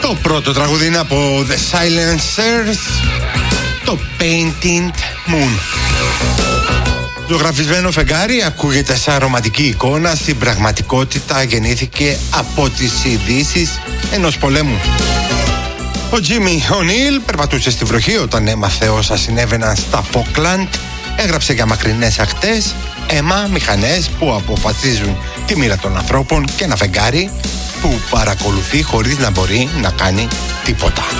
Το πρώτο τραγούδι είναι από The Silencers, το Painted Moon. Ζωγραφισμένο φεγγάρι ακούγεται σαν ρομαντική εικόνα, στην πραγματικότητα γεννήθηκε από τις ειδήσεις ενός πολέμου. Ο Τζίμι Ονίλ περπατούσε στη βροχή όταν έμαθε όσα συνέβαιναν στα Φόκλαντ. Έγραψε για μακρινές ακτές, αίμα, μηχανές που αποφασίζουν τη μοίρα των ανθρώπων και ένα φεγγάρι που παρακολουθεί χωρίς να μπορεί να κάνει τίποτα.